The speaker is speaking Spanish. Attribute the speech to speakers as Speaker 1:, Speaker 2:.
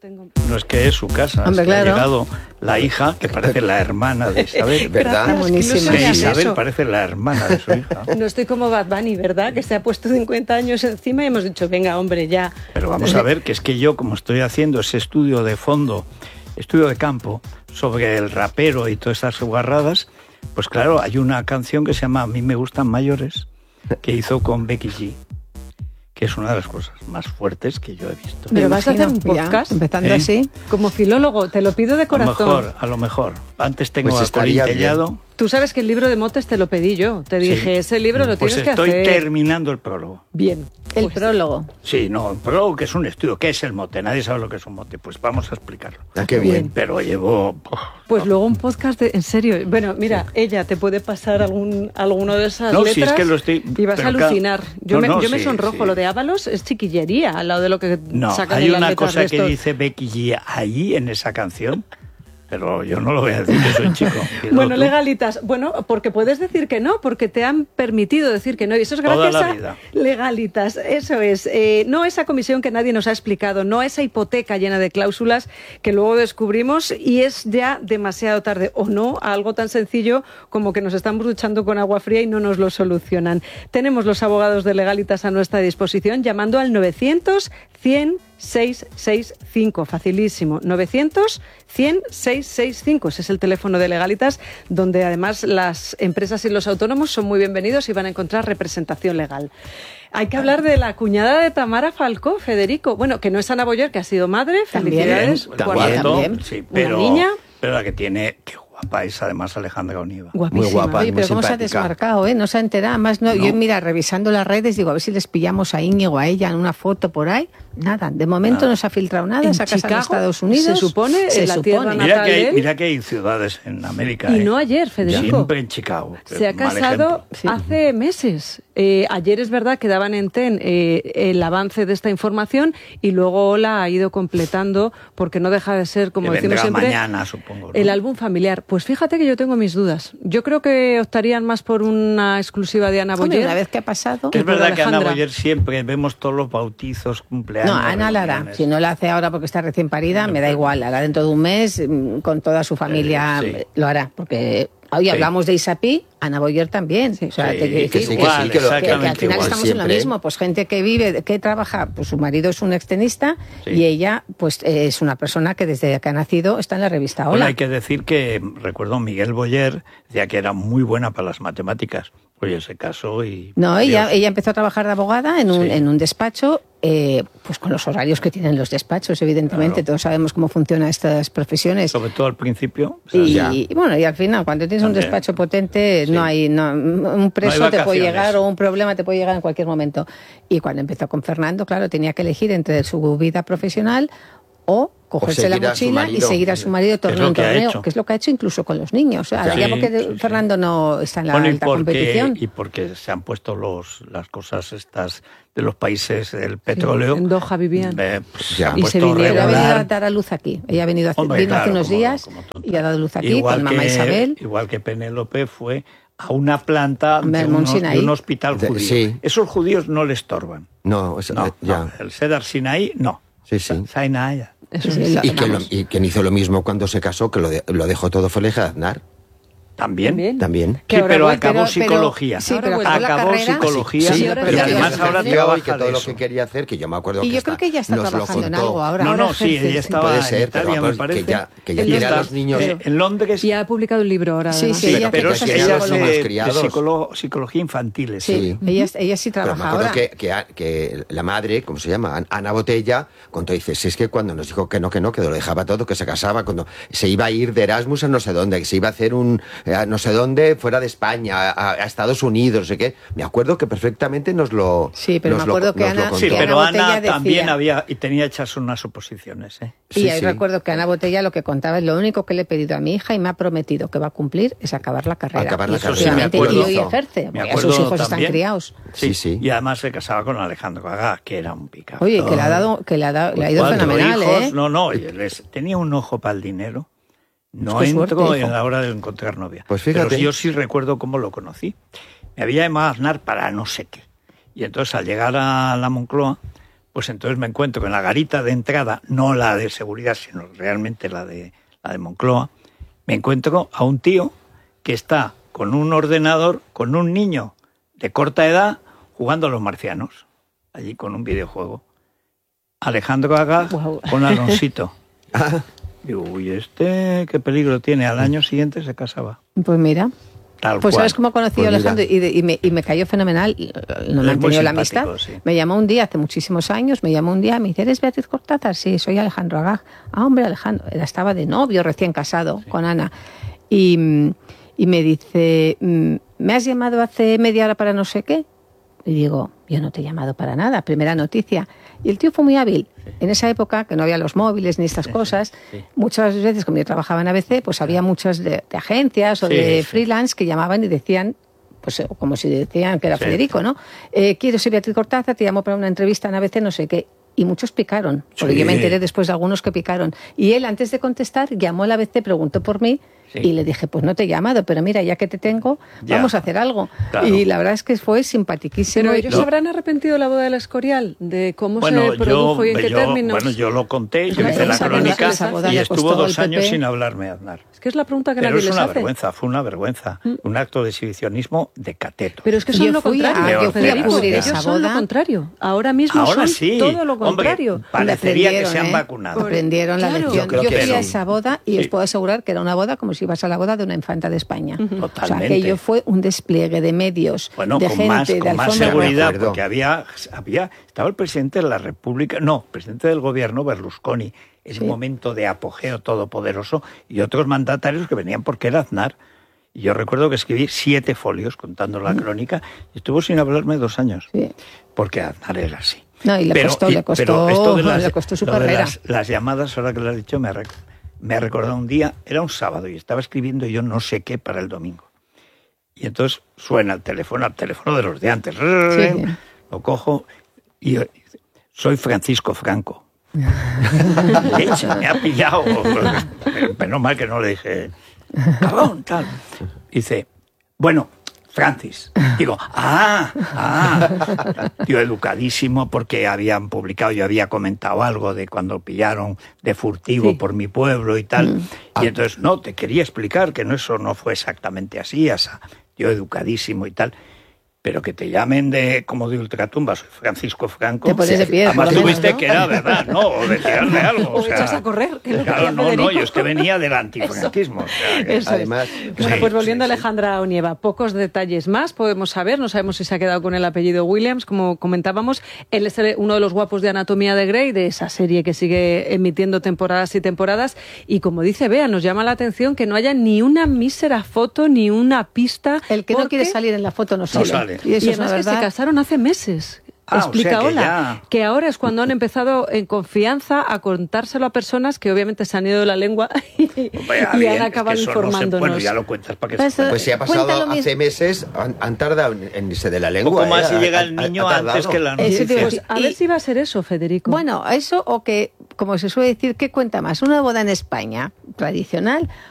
Speaker 1: No es que es su casa,
Speaker 2: hombre,
Speaker 1: es que
Speaker 2: claro.
Speaker 1: ha llegado la hija, que parece la hermana de Isabel.
Speaker 3: ¿Verdad?
Speaker 2: Buenísima.
Speaker 1: Sí, Isabel parece la hermana de su hija.
Speaker 4: No estoy como Bad Bunny, ¿verdad? Que se ha puesto 50 años encima y hemos dicho, venga, hombre, ya.
Speaker 1: Pero vamos a ver que es que yo, como estoy haciendo ese estudio de fondo, estudio de campo, sobre el rapero y todas esas guarradas, pues claro, hay una canción que se llama A mí me gustan mayores, que hizo con Becky G, que es una de las cosas más fuertes que yo he visto.
Speaker 4: Pero vas a hacer un podcast,
Speaker 2: empezando así.
Speaker 4: Como filólogo, te lo pido de corazón.
Speaker 1: A lo mejor. Antes tengo
Speaker 3: Pues
Speaker 1: a Corín
Speaker 3: estaría
Speaker 1: Tellado.
Speaker 4: Tú sabes que el libro de motes te lo pedí yo. Te dije, ese libro lo
Speaker 1: Pues
Speaker 4: tienes que
Speaker 1: estoy
Speaker 4: hacer.
Speaker 1: terminando el prólogo.
Speaker 4: Bien.
Speaker 2: El
Speaker 4: Pues,
Speaker 2: prólogo.
Speaker 1: Sí, no, el prólogo que es un estudio. ¿Qué es el mote? Nadie sabe lo que es un mote. Pues vamos a explicarlo.
Speaker 3: Ah, qué bien.
Speaker 1: Pero llevo...
Speaker 4: Pues luego un podcast en serio. Bueno, mira, ella te puede pasar alguno de esas
Speaker 1: No,
Speaker 4: letras
Speaker 1: sí, es que lo estoy...
Speaker 4: y vas a
Speaker 1: pero
Speaker 4: alucinar. Yo me
Speaker 1: sí,
Speaker 4: sonrojo.
Speaker 1: sí.
Speaker 4: Lo de Ábalos es chiquillería al lado de lo que
Speaker 1: No,
Speaker 4: sacan
Speaker 1: hay
Speaker 4: en las
Speaker 1: una
Speaker 4: letras
Speaker 1: cosa
Speaker 4: de
Speaker 1: que
Speaker 4: estos.
Speaker 1: dice Becky G ahí en esa canción, pero yo no lo voy a decir, que soy chico. Dilo
Speaker 4: Bueno,
Speaker 1: tú.
Speaker 4: legalitas. Bueno, porque puedes decir que no, porque te han permitido decir que no. Y eso es
Speaker 1: Toda
Speaker 4: gracias
Speaker 1: la
Speaker 4: a
Speaker 1: vida.
Speaker 4: legalitas. Eso es. No esa comisión que nadie nos ha explicado, no esa hipoteca llena de cláusulas que luego descubrimos y es ya demasiado tarde. O no, a algo tan sencillo como que nos estamos duchando con agua fría y no nos lo solucionan. Tenemos los abogados de legalitas a nuestra disposición llamando al 900 100 665, facilísimo, 900 100 665, ese es el teléfono de Legalitas, donde además las empresas y los autónomos son muy bienvenidos y van a encontrar representación legal. Hay que hablar de la cuñada de Tamara Falcó, Federico, bueno, que no es Ana Boyer, que ha sido madre,
Speaker 2: También.
Speaker 4: felicidades,
Speaker 1: El
Speaker 4: guarda.
Speaker 1: cuarto, sí, pero,
Speaker 4: Una niña.
Speaker 1: pero la que tiene, qué guapa es además Alejandra Oniva.
Speaker 4: Guapísima.
Speaker 3: Muy guapa.
Speaker 2: Oye,
Speaker 3: muy
Speaker 2: pero cómo se ha
Speaker 3: simpática.
Speaker 2: desmarcado, ¿eh? No se ha enterado. Además, no. Yo, mira, revisando las redes, digo, a ver si les pillamos a Íñigo, a ella, en una foto por ahí. Nada, de momento no se ha filtrado nada.
Speaker 4: En
Speaker 2: Se ha casado en
Speaker 4: Chicago,
Speaker 2: Estados Unidos.
Speaker 4: se supone, en la tierra
Speaker 1: Mira
Speaker 4: natal
Speaker 1: que,
Speaker 4: de él.
Speaker 1: mira que hay ciudades en América.
Speaker 4: Y no ayer, Federico.
Speaker 1: Siempre en Chicago.
Speaker 4: Se ha
Speaker 1: Mal
Speaker 4: casado
Speaker 1: ejemplo.
Speaker 4: hace meses. Ayer es verdad que daban en TEN el avance de esta información y luego Ola ha ido completando porque no deja de ser, como
Speaker 1: Que
Speaker 4: decimos
Speaker 1: vendrá
Speaker 4: siempre,
Speaker 1: mañana, supongo, ¿no?
Speaker 4: el álbum familiar. Pues fíjate que yo tengo mis dudas. Yo creo que optarían más por una exclusiva de Ana
Speaker 2: Hombre,
Speaker 4: Boyer.
Speaker 2: una vez que ha pasado.
Speaker 1: Que es
Speaker 4: por
Speaker 1: verdad que Ana
Speaker 4: Alejandra.
Speaker 1: Boyer siempre vemos todos los bautizos, cumpleaños.
Speaker 2: No, Ana la hará.
Speaker 1: reuniones.
Speaker 2: Si no la hace ahora porque está recién parida, me da igual. La hará dentro de un mes, con toda su familia,
Speaker 1: Sí.
Speaker 2: lo hará. Porque hoy hablamos de Isapi, Ana Boyer también. O sea,
Speaker 1: Sí,
Speaker 2: te quiero
Speaker 3: que
Speaker 2: decir
Speaker 3: sí,
Speaker 1: igual,
Speaker 3: que lo-
Speaker 2: que al
Speaker 1: exactamente
Speaker 2: final
Speaker 1: igual.
Speaker 2: estamos en lo
Speaker 3: siempre.
Speaker 2: mismo. Pues gente que vive, que trabaja, pues su marido es un extenista
Speaker 1: Sí.
Speaker 2: y ella pues es una persona que desde que ha nacido está en la revista
Speaker 1: Bueno,
Speaker 2: Hola.
Speaker 1: hay que decir que, recuerdo, Miguel Boyer decía que era muy buena para las matemáticas. Oye, se casó y...
Speaker 2: No,
Speaker 1: Dios.
Speaker 2: ella empezó a trabajar de abogada en un,
Speaker 1: Sí.
Speaker 2: en un despacho, pues con los horarios que tienen los despachos, evidentemente.
Speaker 1: Claro.
Speaker 2: Todos sabemos cómo funcionan estas profesiones.
Speaker 1: Sobre todo al principio. o sea,
Speaker 3: ya.
Speaker 2: Y bueno, y al final, cuando tienes un
Speaker 1: También.
Speaker 2: despacho potente,
Speaker 1: Sí.
Speaker 2: un preso
Speaker 1: No hay
Speaker 2: te puede
Speaker 1: vacaciones.
Speaker 2: llegar o un problema te puede llegar en cualquier momento. Y cuando empezó con Fernando, claro, tenía que elegir entre su vida profesional o cogerse la
Speaker 3: seguir a su
Speaker 2: mochila y
Speaker 3: marido.
Speaker 2: seguir a su marido de
Speaker 1: Que es
Speaker 2: torneo
Speaker 1: lo
Speaker 2: en
Speaker 1: que ha
Speaker 2: torneo,
Speaker 1: hecho.
Speaker 2: que es lo que ha hecho incluso con los niños. Ahora
Speaker 1: Sí,
Speaker 2: ya porque
Speaker 1: sí, sí.
Speaker 2: Fernando no está en la
Speaker 1: Bueno,
Speaker 2: alta competición.
Speaker 1: y porque se han puesto las cosas estas de los países del petróleo.
Speaker 4: en Doha vivían.
Speaker 1: Pues,
Speaker 3: Ya.
Speaker 1: se han
Speaker 4: Y
Speaker 1: puesto
Speaker 4: se vinieron.
Speaker 2: Pero ha venido a
Speaker 1: regular.
Speaker 2: dar a luz aquí. Ella ha venido hace,
Speaker 1: Hombre,
Speaker 2: vino hace
Speaker 1: claro,
Speaker 2: unos
Speaker 1: como-
Speaker 2: días
Speaker 1: como tonta.
Speaker 2: y ha dado luz aquí con mamá Isabel.
Speaker 1: Igual que Penélope fue a una planta de,
Speaker 2: Mount
Speaker 1: de
Speaker 2: Sinai.
Speaker 1: un hospital
Speaker 3: De-
Speaker 1: judío.
Speaker 3: sí.
Speaker 1: Esos judíos no le estorban.
Speaker 3: No,
Speaker 1: No,
Speaker 3: ya.
Speaker 1: no. El Cedar Sinai, no.
Speaker 3: Sí, sí.
Speaker 1: Sinai.
Speaker 4: Eso
Speaker 2: Sí,
Speaker 4: es.
Speaker 2: lo-
Speaker 3: Y,
Speaker 2: vamos.
Speaker 3: y quien hizo lo mismo cuando se casó, que lo dejó todo fue Aleja Aznar.
Speaker 1: También.
Speaker 3: También.
Speaker 4: Que
Speaker 1: Sí,
Speaker 4: ahora
Speaker 1: pero
Speaker 4: vuelve,
Speaker 1: acabó
Speaker 2: pero-
Speaker 1: psicología.
Speaker 2: sí,
Speaker 4: Ahora
Speaker 2: pero
Speaker 4: vuelve.
Speaker 2: acabó la
Speaker 1: Acabó
Speaker 2: carrera.
Speaker 1: psicología.
Speaker 4: Sí, ahora
Speaker 1: y
Speaker 4: vuelve.
Speaker 1: además ahora
Speaker 3: y
Speaker 1: trabaja
Speaker 3: que todo
Speaker 1: de
Speaker 3: lo
Speaker 1: eso.
Speaker 3: que quería hacer, que yo me acuerdo
Speaker 2: Y
Speaker 3: que
Speaker 2: yo creo que ella está
Speaker 3: nos lo
Speaker 2: trabajando en
Speaker 3: contó.
Speaker 2: algo ahora.
Speaker 1: No,
Speaker 2: Ahora
Speaker 1: no, sí,
Speaker 2: ejerce.
Speaker 1: ella estaba
Speaker 3: Puede
Speaker 1: en
Speaker 3: ser, pero
Speaker 1: Italia,
Speaker 3: vamos,
Speaker 1: me parece.
Speaker 3: que ya
Speaker 2: En
Speaker 3: quiere a
Speaker 1: está,
Speaker 3: los niños.
Speaker 1: en Londres.
Speaker 4: Y ha publicado un libro ahora.
Speaker 2: Sí,
Speaker 4: además.
Speaker 2: sí, ella
Speaker 1: pero
Speaker 2: que
Speaker 1: es
Speaker 2: es
Speaker 1: que ella es
Speaker 3: psicóloga.
Speaker 1: de
Speaker 3: Criados.
Speaker 1: psicología infantil.
Speaker 2: Sí, ella sí
Speaker 3: Pero me
Speaker 2: trabaja
Speaker 3: acuerdo
Speaker 2: ahora.
Speaker 3: que la madre, ¿cómo se llama? Ana Botella, contó, dice, si es que cuando nos dijo que no, que lo dejaba todo, que se casaba, cuando se iba a ir de Erasmus a no sé dónde, que se iba a hacer un no sé dónde fuera de España, a Estados Unidos, no sé qué. Me acuerdo que perfectamente nos lo
Speaker 2: Sí, pero
Speaker 3: nos
Speaker 2: me acuerdo que
Speaker 3: nos lo
Speaker 2: Ana-
Speaker 1: Sí,
Speaker 3: contó.
Speaker 2: que
Speaker 1: pero
Speaker 2: Botella
Speaker 1: Ana
Speaker 2: decía-
Speaker 1: también había y tenía hechas unas suposiciones. ¿eh?
Speaker 2: Y
Speaker 3: Sí,
Speaker 2: ahí
Speaker 3: sí.
Speaker 2: recuerdo que Ana Botella lo que contaba es lo único que le he pedido a mi hija y me ha prometido que va a cumplir es acabar la carrera.
Speaker 3: Acabar la
Speaker 2: Y
Speaker 3: carrera.
Speaker 2: efectivamente,
Speaker 1: Sí, me acuerdo.
Speaker 2: y hoy ejerce,
Speaker 1: Me
Speaker 2: porque ya
Speaker 1: acuerdo
Speaker 2: sus hijos están
Speaker 1: también.
Speaker 2: criados.
Speaker 3: Sí, sí.
Speaker 1: Y además se casaba con Alejandro Agá, que era un picado.
Speaker 2: Oye, que le ha ido
Speaker 1: 4
Speaker 2: fenomenal,
Speaker 1: hijos,
Speaker 2: ¿eh?
Speaker 1: No, tenía un ojo para el dinero. No
Speaker 2: Qué
Speaker 1: entró
Speaker 2: suerte, hijo.
Speaker 1: en la hora de encontrar novia.
Speaker 3: Pues fíjate.
Speaker 1: Pero yo sí recuerdo cómo lo conocí. Me había llamado a Aznar para no sé qué. Y entonces al llegar a la Moncloa, Pues entonces me encuentro que en la garita de entrada, no la de seguridad, sino realmente la de Moncloa, me encuentro a un tío que está con un ordenador, con un niño de corta edad, jugando a los marcianos, allí con un videojuego. Alejandro Agag con Alonsito. Digo, uy, qué peligro tiene. Al año siguiente se casaba.
Speaker 2: Pues mira.
Speaker 1: Tal
Speaker 2: pues
Speaker 1: cual.
Speaker 2: sabes cómo conocí
Speaker 3: Pues
Speaker 2: a Alejandro y me cayó fenomenal. No me han tenido la amistad.
Speaker 1: Sí.
Speaker 2: Me llamó un día, hace muchísimos años, me dice, ¿eres Beatriz Cortázar? Sí, soy Alejandro Agag. Ah, hombre, Alejandro. Estaba de novio, recién casado, con Ana. Y me dice, ¿me has llamado hace media hora para no sé qué? Y digo, yo no te he llamado para nada, primera noticia. Y el tío fue muy hábil. En esa época, que no había los móviles ni estas cosas, muchas veces, como yo trabajaba en ABC, pues había muchas de agencias o de freelance que llamaban y decían, pues como si decían que era Federico, ¿no? Quiero ser Beatriz Cortázar, te llamo para una entrevista en ABC, no sé qué. Y muchos picaron, porque yo me enteré después de algunos que picaron. Y él, antes de contestar, llamó al ABC, preguntó por mí, y le dije, pues no te he llamado, pero mira, ya que te tengo, vamos a hacer algo.
Speaker 1: Claro.
Speaker 2: Y la verdad es que fue simpaticísimo.
Speaker 4: Pero ellos habrán arrepentido de la boda del Escorial, de cómo se produjo y en qué términos.
Speaker 1: Bueno, yo lo conté, yo
Speaker 2: Claro,
Speaker 1: hice la
Speaker 2: esa
Speaker 1: crónica
Speaker 2: boda
Speaker 1: y
Speaker 2: le
Speaker 1: estuvo
Speaker 2: costó
Speaker 1: 2
Speaker 2: al
Speaker 1: años
Speaker 2: PP.
Speaker 1: sin hablarme Aznar.
Speaker 4: Es que es la pregunta que
Speaker 1: Pero
Speaker 4: nadie
Speaker 1: es
Speaker 4: les
Speaker 1: una
Speaker 4: hace.
Speaker 1: vergüenza, fue una vergüenza. Un acto de exhibicionismo de cateto.
Speaker 4: Pero es que son
Speaker 2: Yo
Speaker 4: lo
Speaker 2: fui a-
Speaker 4: contrario.
Speaker 2: yo fui a
Speaker 4: Federico,
Speaker 2: cubrir
Speaker 4: ellos
Speaker 2: esa
Speaker 4: son lo
Speaker 2: boda.
Speaker 4: contrario. Ahora mismo
Speaker 1: Ahora
Speaker 4: son
Speaker 1: sí.
Speaker 4: todo lo contrario.
Speaker 1: Hombre, parecería que se han
Speaker 2: Aprendieron,
Speaker 1: vacunado.
Speaker 2: Aprendieron la
Speaker 4: Claro.
Speaker 2: lección.
Speaker 3: Yo creo
Speaker 2: Yo
Speaker 3: que
Speaker 2: fui
Speaker 3: sí.
Speaker 2: a esa boda y
Speaker 1: Sí.
Speaker 2: os puedo asegurar que era una boda como si ibas a la boda de una infanta de España. O sea,
Speaker 1: Totalmente.
Speaker 2: aquello fue un despliegue de medios,
Speaker 1: Bueno,
Speaker 2: de
Speaker 1: con
Speaker 2: gente,
Speaker 1: más,
Speaker 2: de
Speaker 1: con más
Speaker 2: alfombra roja.
Speaker 1: seguridad,
Speaker 3: acuerdo.
Speaker 1: porque estaba el presidente de la República, presidente del gobierno, Berlusconi, en un momento de apogeo todopoderoso, y otros mandatarios que venían porque era Aznar. Y yo recuerdo que escribí 7 folios contando la crónica, y estuvo sin hablarme 2 años,
Speaker 2: Sí.
Speaker 1: porque Aznar era así.
Speaker 2: No, y le costó
Speaker 1: pero esto de
Speaker 2: le costó su
Speaker 1: lo de
Speaker 2: carrera.
Speaker 1: las llamadas, ahora que lo has dicho, me ha recordado un día, era un sábado, y estaba escribiendo yo no sé qué para el domingo. Y entonces suena el teléfono de los de antes.
Speaker 2: Sí.
Speaker 1: Lo cojo y soy Francisco Franco. Leche, me ha pillado. Menos mal que no le dije, cabrón, tal. Dice, bueno, Francis. Digo, tío educadísimo, porque habían publicado, yo había comentado algo de cuando pillaron de furtivo por mi pueblo y tal. Y entonces, no, te quería explicar que eso no fue exactamente así, tío educadísimo y tal. Pero que te llamen como de ultratumba, soy Francisco Franco.
Speaker 2: Te pones de pie,
Speaker 1: Además
Speaker 2: por lo menos,
Speaker 1: tuviste
Speaker 2: ¿no?
Speaker 1: que era verdad, ¿no? O de tirarle algo.
Speaker 4: O echas a correr, que es lo que
Speaker 1: claro,
Speaker 4: hacía Federico.
Speaker 1: yo es que venía del antifranquismo. O sea, que-
Speaker 4: Eso
Speaker 3: Además,
Speaker 4: es. Bueno, pues volviendo a Alejandra Onieva, pocos detalles más podemos saber. No sabemos si se ha quedado con el apellido Williams, como comentábamos. Él es uno de los guapos de Anatomía de Grey, de esa serie que sigue emitiendo temporadas y temporadas. Y como dice Bea, nos llama la atención que no haya ni una mísera foto, ni una pista.
Speaker 2: El que no
Speaker 4: porque-
Speaker 2: quiere salir en la foto no sale.
Speaker 1: sale.
Speaker 2: Y eso
Speaker 4: y
Speaker 2: es una
Speaker 4: además que se
Speaker 2: verdad.
Speaker 4: casaron hace meses.
Speaker 1: O
Speaker 4: Explica
Speaker 1: sea que
Speaker 4: Ola,
Speaker 1: ya-
Speaker 4: que ahora es cuando han empezado en confianza a contárselo a personas que obviamente se han ido de la lengua y
Speaker 1: Hombre,
Speaker 4: han
Speaker 1: bien, es que
Speaker 4: acabado
Speaker 1: eso no se-
Speaker 4: informándonos.
Speaker 1: bueno, ya lo cuentas para que
Speaker 2: Pues,
Speaker 1: se
Speaker 3: Pues si ha
Speaker 2: Cuéntalo
Speaker 3: pasado
Speaker 2: mismo.
Speaker 3: hace meses, han tardado en irse de la
Speaker 1: Un
Speaker 3: lengua.
Speaker 1: poco más si llega
Speaker 3: Ha-
Speaker 1: el
Speaker 3: ha-
Speaker 1: niño
Speaker 3: ha tardado.
Speaker 1: antes que la
Speaker 2: Eso te iba a
Speaker 1: noticia.
Speaker 2: decir.
Speaker 4: A ver si va a ser eso, Federico.
Speaker 2: Bueno, eso o que, como se suele decir, ¿qué cuenta más? ¿Una boda en España tradicional